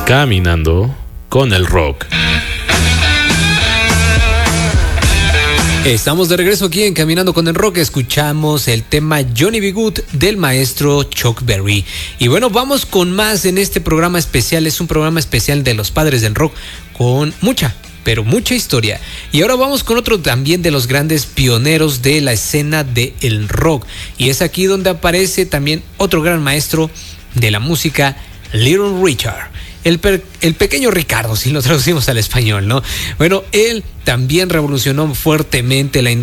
Caminando con el rock. Estamos de regreso aquí en Caminando con el Rock. Escuchamos el tema Johnny B. Good del maestro Chuck Berry. Y bueno, vamos con más en este programa especial. Es un programa especial de los padres del rock con mucha, pero mucha historia. Y ahora vamos con otro también de los grandes pioneros de la escena del rock. Y es aquí donde aparece también otro gran maestro de la música, Little Richard. El pequeño Ricardo, si lo traducimos al español, ¿no? Bueno, él también revolucionó fuertemente la industria